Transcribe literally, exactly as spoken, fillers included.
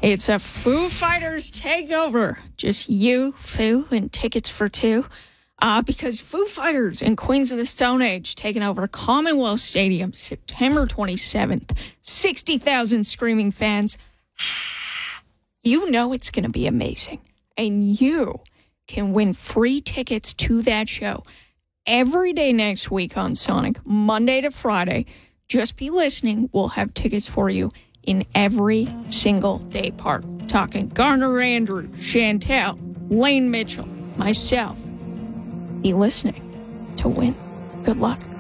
It's a Foo Fighters takeover. Just you, Foo, and tickets for two. Uh, because Foo Fighters and Queens of the Stone Age taking over Commonwealth Stadium September twenty-seventh. sixty thousand screaming fans. You know it's going to be amazing. And you can win free tickets to that show every day next week on Sonic, Monday to Friday. Just be listening. We'll have tickets for you in every single day part. Talking Garner Andrews, Chantel, Lane Mitchell, myself. Be listening to win. Good luck.